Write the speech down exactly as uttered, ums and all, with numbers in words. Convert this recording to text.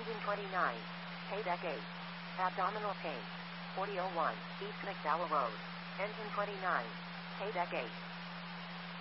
Engine twenty-nine. Paydeck eight. Abdominal pain. forty oh one, East McDowell Road. Engine twenty-nine. Paydeck eight.